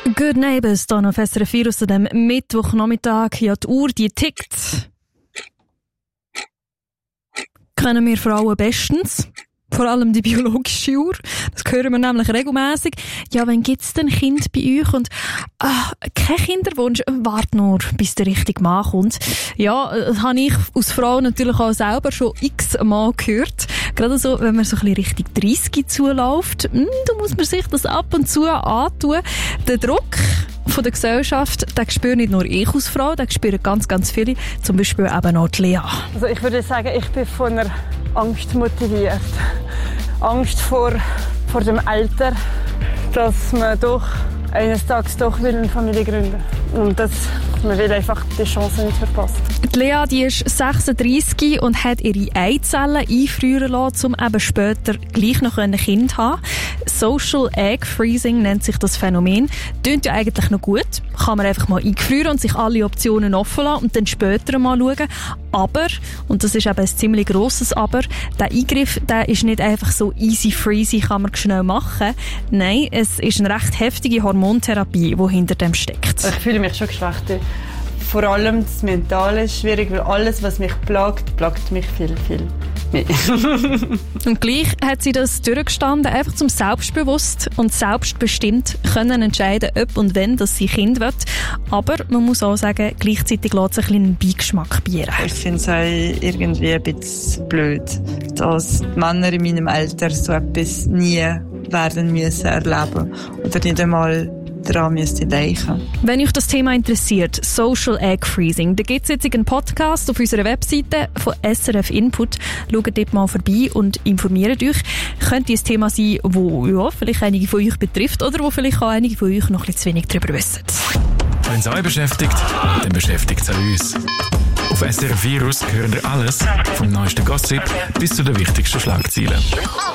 Good Neighbours, hier auf SRF 4 aus dem Mittwochnachmittag. Ja, die Uhr, die tickt. Kennen wir Frauen bestens. Vor allem die biologische Uhr. Das hören wir nämlich regelmässig. Ja, wann gibt's denn Kind bei euch? Und, kein Kinderwunsch. Warte nur, bis der richtige Mann kommt. Ja, das habe ich als Frau natürlich auch selber schon x-mal gehört. Gerade so, wenn man so ein bisschen Richtung 30 zuläuft, da muss man sich das ab und zu antun. Der Druck von der Gesellschaft, den spüre nicht nur ich als Frau, den spüren ganz, ganz viele. Zum Beispiel eben auch die Lea. Also ich würde sagen, ich bin von einer Angst motiviert. Angst vor dem Alter, dass man doch eines Tages doch eine Familie gründen will. Und man will einfach die Chance nicht verpassen. Die Lea, die ist 36 und hat ihre Eizellen einfrieren lassen, um eben später gleich noch ein Kind zu haben. Social Egg Freezing nennt sich das Phänomen. Tönt ja eigentlich noch gut. Kann man einfach mal eingefrieren und sich alle Optionen offen lassen und dann später mal schauen. Aber, und das ist eben ein ziemlich grosses Aber, der Eingriff, der ist nicht einfach so easy freezy, kann man schnell machen. Nein, es ist eine recht heftige Hormontherapie, die hinter dem steckt. Ich fühle mich schon geschwächt. Vor allem das Mentale ist schwierig, weil alles, was mich plagt mich viel, viel mehr. Und gleich hat sie das durchgestanden, einfach zum selbstbewusst und selbstbestimmt können entscheiden, ob und wenn dass sie Kind will. Aber man muss auch sagen, gleichzeitig lässt sich ein bisschen Beigeschmack bieren. Ich finde es auch irgendwie ein bisschen blöd, dass die Männer in meinem Alter so etwas nie werden müssen erleben oder nicht einmal daran müsste denken. Wenn euch das Thema interessiert, Social Egg Freezing, da gibt es jetzt einen Podcast auf unserer Webseite von SRF Input. Schaut dort mal vorbei und informiert euch. Könnte ein Thema sein, das vielleicht einige von euch betrifft oder wo vielleicht auch einige von euch noch ein bisschen zu wenig darüber wissen. Wenn es euch beschäftigt, dann beschäftigt es auch uns. Auf SRF Virus hören wir alles, vom neuesten Gossip bis zu den wichtigsten Schlagzeilen.